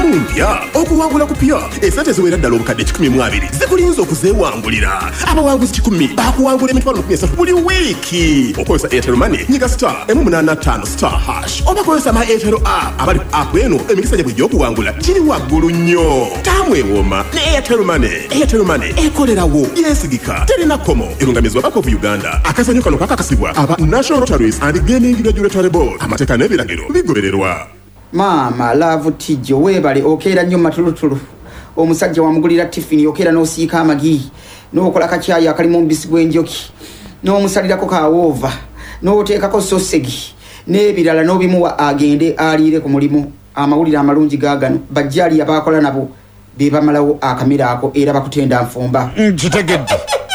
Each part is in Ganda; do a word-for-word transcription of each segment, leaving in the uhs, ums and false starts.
mpya okuwangula kupya esente ziwera ddala obukadde kikumi mu abiri zikulinza okuzeewangulira abawanguzi kikumi bakuwangula emitwalo lukumi esatu buli wiiki okozesa Airtel Money nyiga star emu munaana ttaano star hash oba kozesa ma Airtel app abali ku app eno emikisa gyabwe gy'okuwangula giri waggulu nnyo tamwewooma ne Airtel Money. Airtel Money ekolerawo yeesigika terina komo erungamizibwa Bank of Uganda. Akazanyo kano kakakasibwa aba National Lotteries and Gaming Regulatory Board. Amateeka n'ebiragiro bigobererwa. Maama love Tijo webale okera nnyo matulutulu omusajja wamugulira Tiffany okera n'osiika amagi n'okola kacaayi akalimu mbisi gwenjoki n'omusalirako kaawova n'oteekako sosegi n'ebirala n'obimuwa agende aliire ku mulimu amawulire amalungi gaagano bajjali abakola nabo be bamalawo akamera ako era bakutenda nfumba kitegedde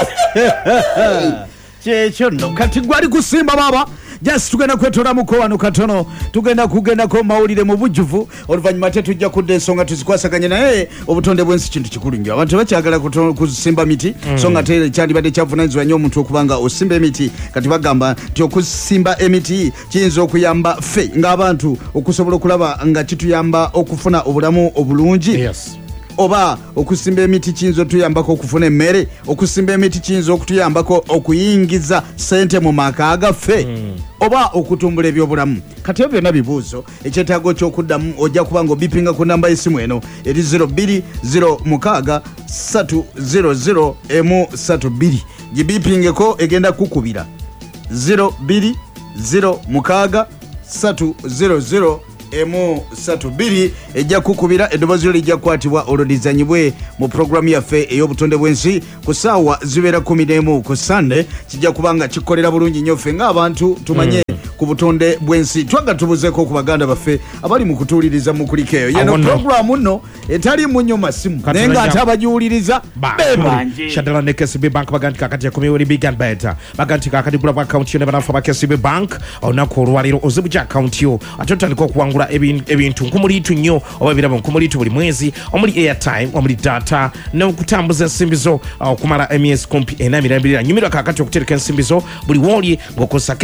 kyekyo nno kati gwali kusimba baba just tugenda kwetola muko wano katono tugenda kugenda ko mawulire mu bujjuvu oluvanyuma tetujja kudda ensonga tuzikwasaganye naye obutonde bwensi kintu kikulu nnyo abantu bakyagala kusimba miti mm. so nga tere kyalibadde kyavunanyizibwa nnyo omuntu okubanga osimba emiti kati bagamba nti okusimba emiti kiyinza okuyamba ffe ng'abantu okusobola okulaba nga kituyamba okufuna obulamu obulungi. Yes. Oba okusimba emiti kiyinza otuyambako okufuna emmere okusimba emiti kiyinza okutuyambako okuyingiza sente mu maka agaffe mm. oba okutumbula ebyobulamu kati ebyo byonna bibuuzo ekyetaago ky'okuddamu ojja kuba ng'obipinga ku namba y'essimu eno eri zero bbiri zero mukaaga ssatu zero zero emu ssatu bbiri gibipingeko egenda kukubira zero bbiri zero mukaaga ssatu zero zero emu ssatu bbiri ejja kukubira eddoboozi lijja kukwatibwa olwodizanyibwe mu programu yaffe ey'obutonde bw'ensi ku ssaawa zibeera kumi n'emu ku Sande kijja kuba nga kikolera bulungi nnyo ffe ng'abantu tumanye mm. ku butonde bw'ensi twaga tubuzeeko ku baganda baffe abali mu kutuwuliriza mu kuliko eyo yeno programu nno etali mu nnyo masimu naye ng'ate abagiwuliriza bebanje Shadala ne K C B Bank baganti kakati yakumi wali big and better baganti kakati gula account yo ne banafa ba K C B Bank olunaku olwaliro ozibuja account yo ate otandika okuwangula ebintu nkumuliitu nnyo oba ebirabo nkumuliitu buli mwezi omuli airtime omuli data n'okutambuza ensimbi zo okumala emyezi kumpi ena emirambirira nyumirwa kakati okutereka ensimbi zo buli wooli ng'okozesa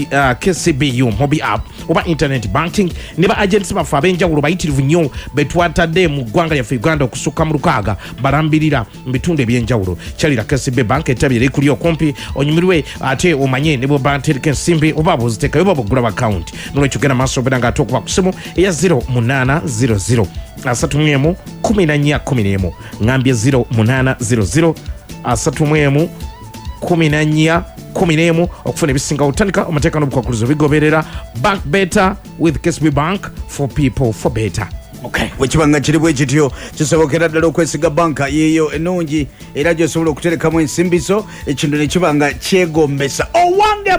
K C B U mobile app oba internet banking ne ba agents bafe ab'enjawulo bayitirivu nnyo betwatadde mu ggwanga lyaffe Uganda okusukka mu lukaaga balambirira mu bitundu eby'enjawulo kyalira K C B Bank etabira ekuli okumpi onyumirwe ate omanye ne bw'oba ntereka ensimbi oba bw'oziteekayo oba bw'ogula account nolwekyo genda maaso obeera ng'ate okuba ku ssimu eya zero munana zero zero asatu mwemu kumi na nnya kumi n'emu ngambye zero munana zero zero asatu mwemu kumi na nnya kumi n'emu okufuna ebisinga otandika amateeka n'obukwakkulizo bigoberera bank better with K C B Bank for people for better. Okay. Wekibanga kiri bwe kityo kisobokera ddala okwesiga banka yeeyo ennungi era gy'osobola okuterekamu ensimbi zo ekintu ne kibanga kyegombesa owange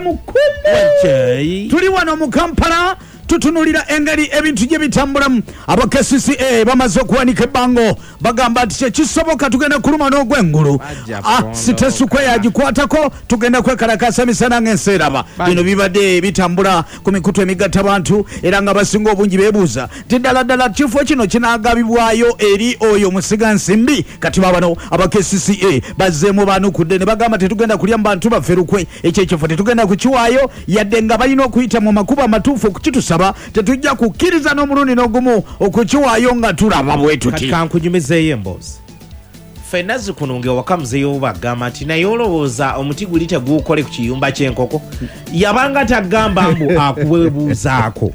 mukulu tuli wano mu Kampala tutunulira engeri ebintu gye bitambulamu aba K C C A bamaze okuwanika ebbango bagamba nti kyekisoboka tugenda kuluma n'ogwengulu sitesukwe yagikwatako tugenda kwekalakasa emisana ng'enseeraba bino bibadde bitambula ku mikutu emigatta bantu era nga basinga obungi beebuuza ti ddala ddala kifo kino kinaagabibwayo eri oyo musiga nsimbi kati babano aba K C C A bazzeemu baanukudde ne bagamba tetugenda kulya mu bantu baffe lukwe ekyo ekifo tetugenda kukiwaayo yadde nga balina okuyita mu makubo amatuufu okukitusa tetujja kukkiriza n'omulundi n'ogumu okukiwaayo nga tulaba bwe tuti kati kankunyumizeeyo emboozi ffenna zikununge waka muzeeyo bagamba nti naye olowooza omuti guli teguukole ku kiyumba ky'enkoko yabanga tagamba mbu akuwebuuzaako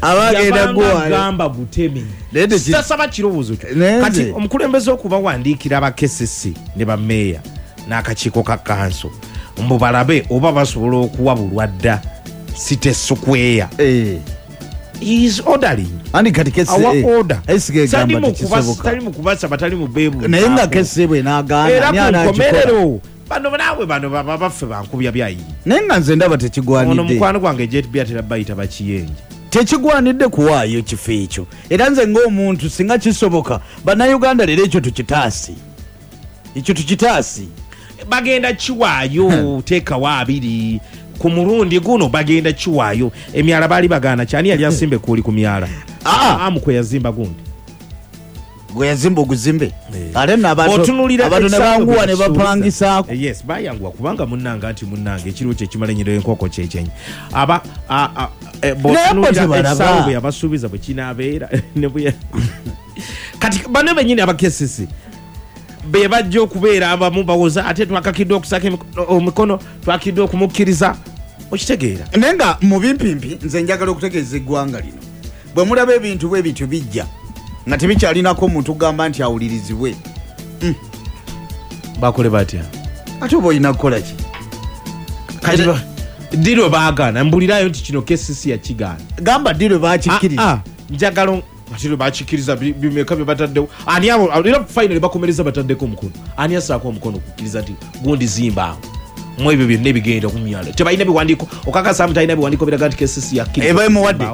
yabanga butemi sitasaba kirowoozo kyo kati omukulembeze okubawandiikira aba K C C ne bammeeya n'akakiiko ka kanso mbu balabe oba basobola okuwabulwa dda sitesukweya eh he is ordering ani kati K C C A our order sali mu kubasa tali mu kubasa batali mu bebu naye nga K C C A bwe n'agaana nyana akikola bano banawe bano baba baffe bankubya byayi naye nga nze ndaba tekigwanidde ono mukwano gwange Jet Biatera bayita bakiyenje tekigwanidde kuwaayo kifo ekyo era nze ng'omuntu singa kisoboka bannayuganda leero ekyo tukitaasi ekyo tukitaasi bagenda kiwaayo teekawo abiri ku mulundi guno bagenda kiwaayo emyala baali bagaana kyani yali asimbe kuli ku myala amu kwe yazimba gundi gwe yazimba oguzimbe ate n'abantu ne banguwa ne bapangisaako yes bayanguwa kubanga munnanga nti munnanga ekiriwo kye kimalenyero enkoko kyekyenyi aba botunulira esawo bwe yabasuubiza bwe kinaabeera ne bwe kati bano benyini aba K C C be bajja okubeera abamu bawoza ate twakakidde okusaka omikono twakidde okumukkiriza okitegeera nenga mu bimpimpi nze njagala okutegeeza eggwanga lino bwe mulaba ebintu bwe bityo bijja nga tebikyalinako omuntu gamba nti awulirizibwe mm. bakole batya ate oba olina kukola ki kati diro baagaana mbulirayo nti kino K C C yakigaana gamba diro bakikkiriza ah, ah, njagala atiro bakikiriza bimeka bye bataddewo ani abo era finally bakomereza bataddeko omukono ani asaako omukono okukkiriza nti gundi zimba mwe ebyo byonna ebigenda kumyala tebalina biwandiiko okakasa mutalina biwandiiko biraga nti K C C yakkiriza eba emuwadde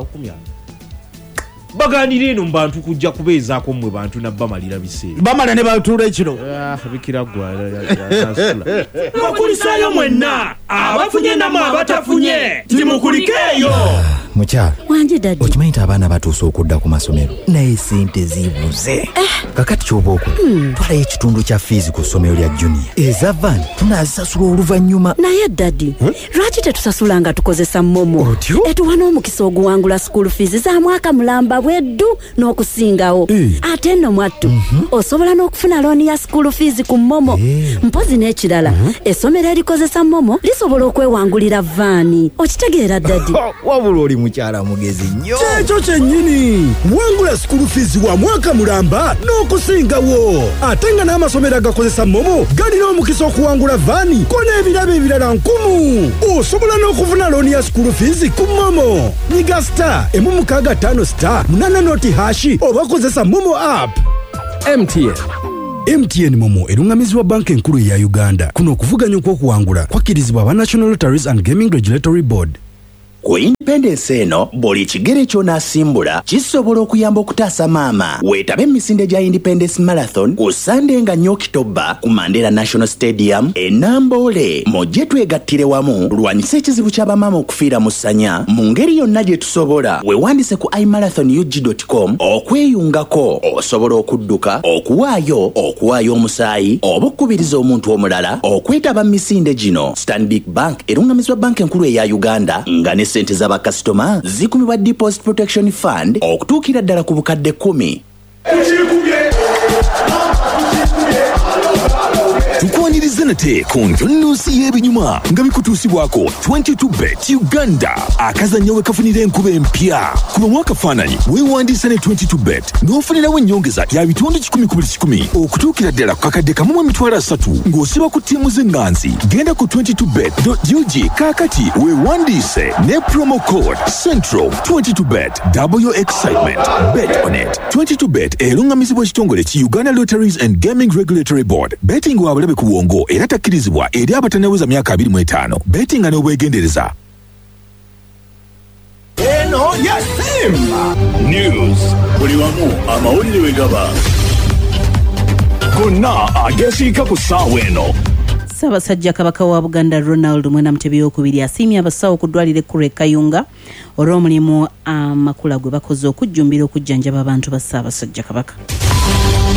baganira eno mu bantu kujja kubeezaako mmwe bantu nabbamalira biseera bamala ne batuula ekiro bikira gwa bakulisaayo mwenna abafunye namwe abatafunye timukulikeeyo mukyala wanje dadi okimanyi nti abaana batuuse okudda ku masomero naye sente ziibuze eh. kakati kyoba okola hmm. twalayo ekitundu kya fiizi ku ssomero lya junior eza van tunaazisasula oluvannyuma naye dadi hmm? lwaki tetusasula nga tukozesa momo etuwa n'omukisa oguwangula school fees za mwaka mulamba bweddu n'okusingawo hey. ate nno mwattu mm-hmm. osobola n'okufuna looni ya school fees ku momo hey. mpozi n'ekirala mm-hmm. essomero erikozesa momo lisobola okwewangulira vaani okitegeera dadi wabula oli mukyala mugezi nnyo kyekyo kyennyini wangula school fees wa mwaka mulamba n'okusingawo ate nga n'amasomero agakozesa momo galina omukisa okuwangula vaani ko n'ebirabo ebirala nkumu osobola n'okufuna looni ya school fees ku momo nyiga star emu mukaaga ttaano star munana noti hashi oba kozesa momo app. M T N M T N momo erungamizibwa banka enkulu ya Uganda. Kuno okuvuganya okw'okuwangula kwakkirizibwa aba National Lotteries and Gaming Regulatory Board. Ku independence eno buli kigere ky'onaasimbula kisobola okuyamba okutaasa maama. Weetabe emisinde gya Independence Marathon ku Sunday nga nnyo Okitoba ku Mandela National Stadium e Namboole. Mujje twegattire wamu tulwanyise ekizibu ky'abamaama okufiira mu ssanya mu ngeri yonna gye tusobola. Weewandise ku i marathon u g dot com okweyungako. Osobola okudduka, okuwaayo, okuwaayo omusaayi, oba okukubiriza omuntu omulala okwetaba misinde gino. Stanbic Bank erungamizibwa banka enkulu eya Uganda nga ne sente z'abakasitoma zikumibwa Deposit Protection Fund okutuukira ddala ku bukadde kumi. Tukwaniriza nate ku ntonnosi y'ebinyuma nga bikutuusibwako twenty-two bet Uganda akazannyo we kafunira enkuba empya. Kuba mwakafaananyi weewandiisa ne twenty-two bet n'ofunirawo ennyongeza ya bitundu kikumi ku buli kikumi okutuukira ddala ku kakadde kamu mu emitwalo asatu ng'osiba ku ttiimu z'enganzi. Genda ku twenty-two bet dot u g kaakati weewandiise ne promo code Central. twenty-two bet, double your excitement. Bet on it. twenty-two bet erungamizibwa ekitongole ki Uganda Lotteries and Gaming Regulatory Board. Betting wa bulabe ku bwongo era takkirizibwa eri abatanaweza myaka abiri mu etaano. Bettinga n'obwegendereza. Eno ya Simba News. Buli wamu amawulire we gaba. Gonna agesiika ku ssaawa eno. Ssaabasajja Kabaka wa Buganda Ronald Mwena Mutebi okubiri asiimye abasawo ku ddwaliro ekkulu e Kayunga olw'omulimu amakula gwe bakoze okujjumbira okujjanjaba abantu ba Ssaabasajja Kabaka.